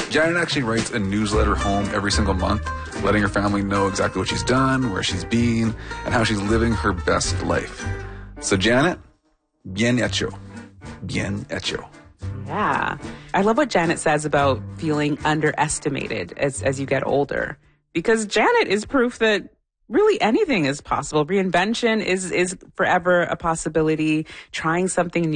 Janet actually writes a newsletter home every single month, letting her family know exactly what she's done, where she's been, and how she's living her best life. So Janet, bien hecho. Bien hecho. Yeah. I love what Janet says about feeling underestimated as you get older. Because Janet is proof that really anything is possible. Reinvention is forever a possibility. Trying something new